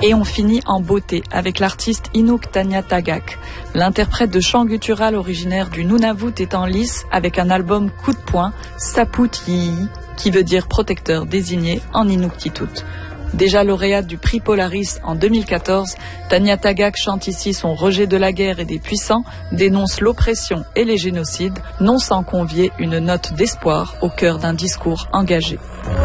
Et on finit en beauté avec l'artiste Inuk Tanya Tagaq. L'interprète de chant guttural originaire du Nunavut est en lice avec un album coup de poing, Saput Yii, qui veut dire protecteur désigné en Inuktitut. Déjà lauréate du prix Polaris en 2014, Tanya Tagaq chante ici son rejet de la guerre et des puissants, dénonce l'oppression et les génocides, non sans convier une note d'espoir au cœur d'un discours engagé.